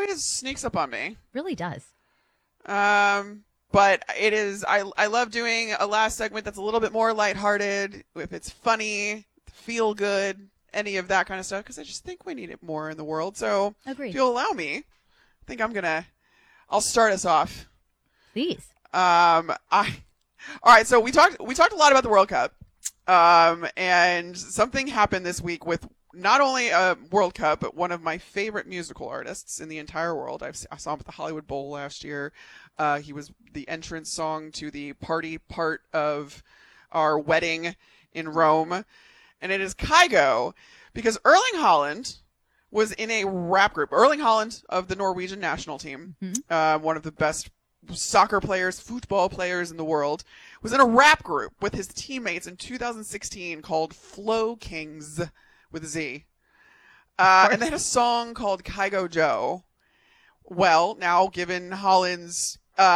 always sneaks up on me. Really does. But it is, I love doing a last segment that's a little bit more lighthearted, if it's funny, feel good, any of that kind of stuff, because I just think we need it more in the world. So Agreed. if you'll allow me, I think I'll start us off. Please. All right, so we talked a lot about the World Cup, and something happened this week with not only a World Cup, but one of my favorite musical artists in the entire world. I saw him at the Hollywood Bowl last year. He was the entrance song to the party part of our wedding in Rome, and it is Kygo, because Erling Haaland was in a rap group. Erling Haaland of the Norwegian national team, one of the best soccer players, football players in the world, was in a rap group with his teammates in 2016 called Flow Kings with a Z. And they had a song called Kygo Joe. Well, now, given Haaland's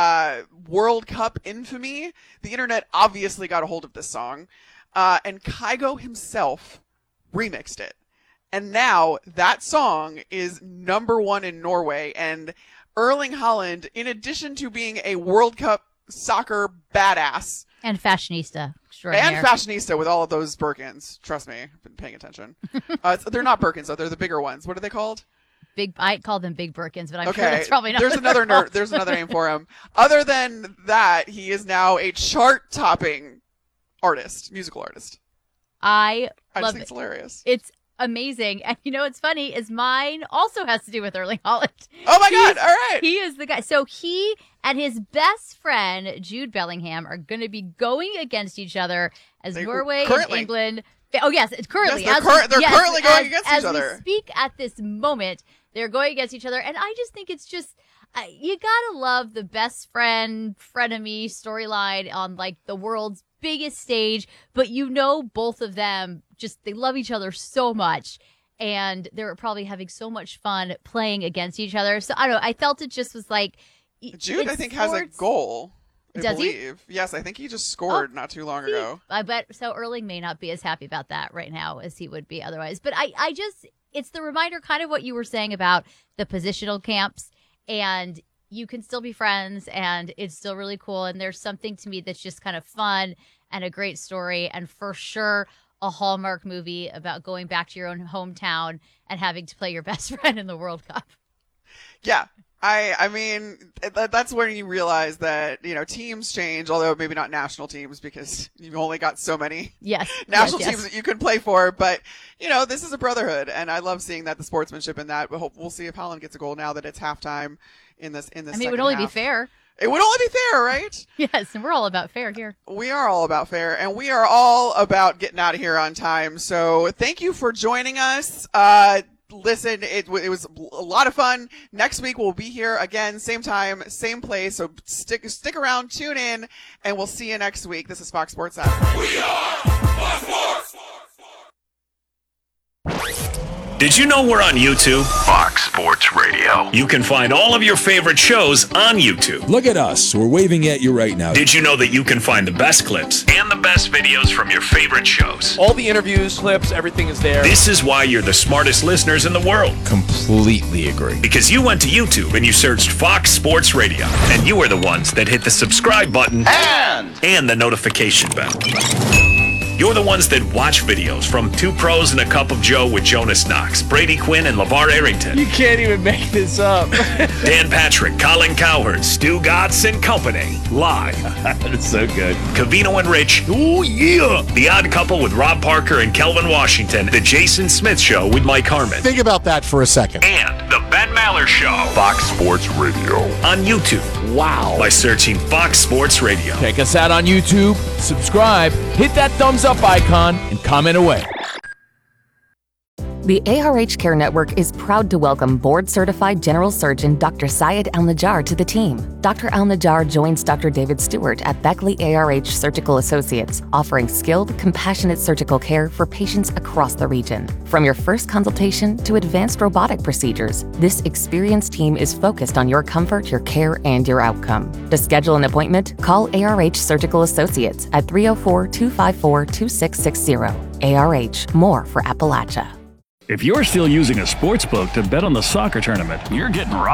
World Cup infamy, the internet obviously got a hold of this song. And Kygo himself remixed it. And now that song is #1 in Norway. And Erling Haaland, in addition to being a World Cup soccer badass. And fashionista. And fashionista with all of those Birkins. Trust me, I've been paying attention. They're not Birkins, though. They're the bigger ones. What are they called? I call them big Birkins, but I'm sure that's probably not. There's another name for him. Other than that, he is now a chart-topping musical artist. I just love think it's hilarious. It's amazing. And you know what's funny is mine also has to do with Erling Haaland. Oh my God. All right. He is the guy. So he and his best friend, Jude Bellingham, are going to be going against each other as Norway and England. Oh, yes. It's currently. Yes, they're currently going against each other. As we speak at this moment, they're going against each other. And I just think it's just, you got to love the best friend, frenemy storyline on like the world's biggest stage. But both of them they love each other so much. And they're probably having so much fun playing against each other. So I don't know. I felt it just was like. Jude, I think, has a goal. Does he? Yes, I think he just scored not too long ago. I bet. So Erling may not be as happy about that right now as he would be otherwise. But I just, it's the reminder, kind of what you were saying about the positional camps, and you can still be friends, and it's still really cool. And there's something to me that's just kind of fun and a great story, and for sure a Hallmark movie about going back to your own hometown and having to play your best friend in the World Cup. Yeah. I mean, that's when you realize that, teams change, although maybe not national teams because you've only got so many national teams that you can play for. But, this is a brotherhood, and I love seeing the sportsmanship in that. But we'll see if Haaland gets a goal now that it's halftime in this I mean, it would only be fair. It would only be fair, right? Yes, and we're all about fair here. We are all about fair, and we are all about getting out of here on time. So thank you for joining us. Listen, it was a lot of fun. Next week we'll be here again, same time, same place. So stick around, tune in, and we'll see you next week. This is Fox Sports App. We are Fox Sports. Did you know we're on YouTube? Fox Sports Radio. You can find all of your favorite shows on YouTube. Look at us. We're waving at you right now. Did you know that you can find the best clips and the best videos from your favorite shows? All the interviews, clips, everything is there. This is why you're the smartest listeners in the world. Completely agree. Because you went to YouTube and you searched Fox Sports Radio. And you were the ones that hit the subscribe button and the notification bell. You're the ones that watch videos from Two Pros and a Cup of Joe with Jonas Knox, Brady Quinn, and LeVar Arrington. You can't even make this up. Dan Patrick, Colin Cowherd, Stu Gatz, and company. Live. That's so good. Cavino and Rich. Oh, yeah. The Odd Couple with Rob Parker and Kelvin Washington. The Jason Smith Show with Mike Harmon. Think about that for a second. And The Ben Maller Show. Fox Sports Radio. On YouTube. Wow. By searching Fox Sports Radio. Check us out on YouTube. Subscribe. Hit that thumbs up icon and comment away. The ARH Care Network is proud to welcome board-certified general surgeon Dr. Syed Al-Najjar to the team. Dr. Al-Najjar joins Dr. David Stewart at Beckley ARH Surgical Associates, offering skilled, compassionate surgical care for patients across the region. From your first consultation to advanced robotic procedures, this experienced team is focused on your comfort, your care, and your outcome. To schedule an appointment, call ARH Surgical Associates at 304-254-2660. ARH, more for Appalachia. If you're still using a sports book to bet on the soccer tournament, you're getting robbed.